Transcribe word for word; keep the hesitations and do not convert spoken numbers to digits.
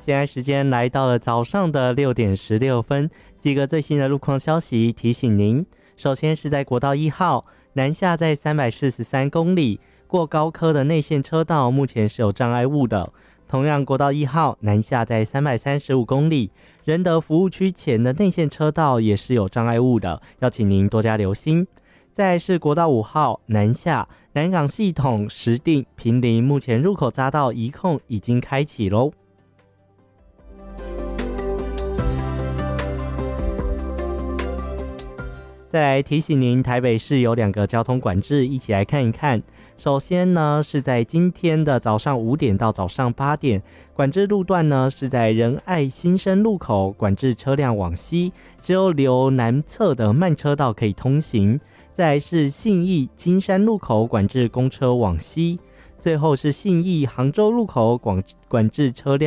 现在时间来到了早上的六点十六分，几个最新的路况消息提醒您。首先是在国道一号南下在三百四十三公里，过高科的内线车道目前是有障碍物的。同样国道一号南下在三百三十五公里，仁德服务区前的内线车道也是有障碍物的，要请您多加留心。再来是国道五号南下南港系统石碇坪林，目前入口匝道移控已经开启咯。再来提醒您，台北市有两个交通管制，一起来看一看。首先呢，是在今天的早上五点到早上八点，管制路段呢是在仁爱新生路口管制车辆往西，只有留南侧的慢车道可以通行。再来是信义金山路口管制公车往西，最后是信义杭州路口管管制车辆